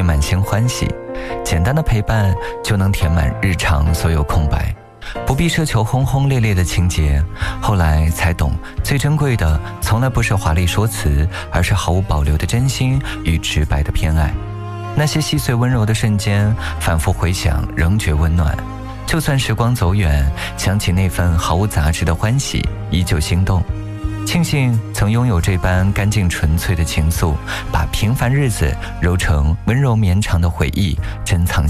满心欢喜，简单的陪伴就能填满日常所有空白，不必奢求轰轰烈烈的情节。后来才懂，最珍贵的从来不是华丽说辞，而是毫无保留的真心与直白的偏爱。那些细碎温柔的瞬间，反复回想仍觉温暖。就算时光走远，想起那份毫无杂质的欢喜，依旧心动。庆幸曾拥有这般干净纯粹的情愫，把平凡日子揉成温柔绵长的回忆，珍藏